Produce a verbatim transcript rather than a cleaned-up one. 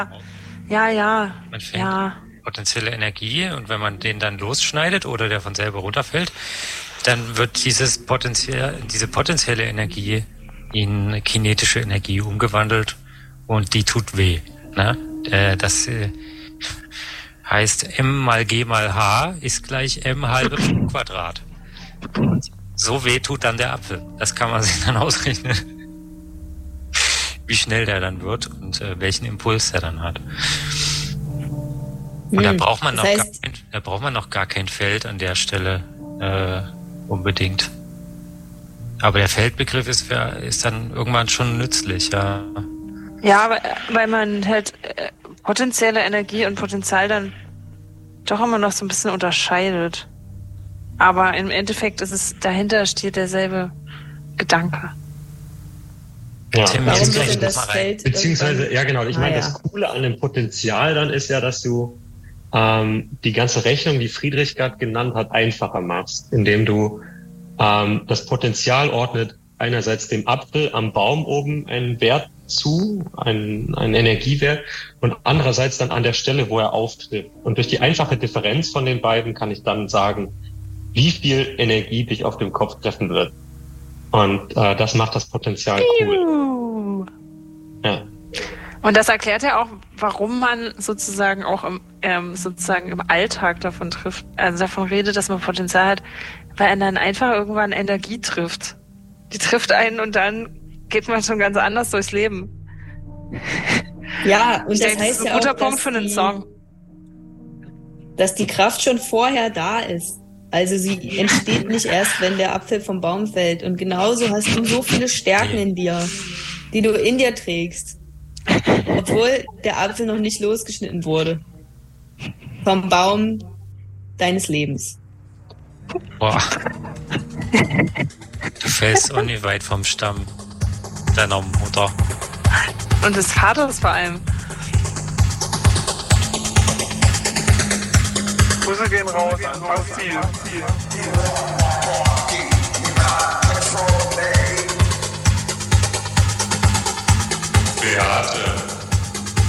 Ja, ja. Man fängt ja. potenzielle Energie und wenn man den dann losschneidet oder der von selber runterfällt, dann wird dieses potenziell, diese potenzielle Energie in kinetische Energie umgewandelt und die tut weh. Ne? Äh, das äh, heißt M mal G mal H ist gleich M halbe Quadrat. Und so weh tut dann der Apfel. Das kann man sich dann ausrechnen, wie schnell der dann wird und äh, welchen Impuls der dann hat. Und da braucht man noch das gar heißt, kein, da braucht man noch gar kein Feld an der Stelle äh, unbedingt. Aber der Feldbegriff ist, ist dann irgendwann schon nützlich, ja. Ja, weil, weil man halt äh, potenzielle Energie und Potenzial dann doch immer noch so ein bisschen unterscheidet. Aber im Endeffekt ist es, dahinter steht derselbe Gedanke. Ja, Tim, warum jetzt ist gleich denn noch das mal rein. Feld beziehungsweise, irgendwann- ja genau, ich meine, Ah, ja. das Coole an dem Potenzial dann ist ja, dass du ähm, die ganze Rechnung, die Friedrich gerade genannt hat, einfacher machst, indem du ähm, das Potenzial ordnet einerseits dem Apfel am Baum oben einen Wert zu, einen, einen Energiewert, und andererseits dann an der Stelle, wo er auftritt. Und durch die einfache Differenz von den beiden kann ich dann sagen, wie viel Energie dich auf dem Kopf treffen wird. Und äh, das macht das Potenzial cool. Juhu. Ja. Und das erklärt ja auch, warum man sozusagen auch im, ähm, sozusagen im Alltag davon trifft, also davon redet, dass man Potenzial hat, weil einen dann einfach irgendwann Energie trifft. Die trifft einen und dann geht man schon ganz anders durchs Leben. Ja, und Ich das denke, das heißt ist ein ja guter auch, Punkt dass für einen die, Song. dass die Kraft schon vorher da ist. Also sie entsteht nicht erst, wenn der Apfel vom Baum fällt. Und genauso hast du so viele Stärken in dir, die du in dir trägst. Obwohl der Apfel noch nicht losgeschnitten wurde. Vom Baum deines Lebens. Boah. Du fällst auch nicht weit vom Stamm deiner Mutter. Und des Vaters vor allem. Grüße gehen raus an Basti.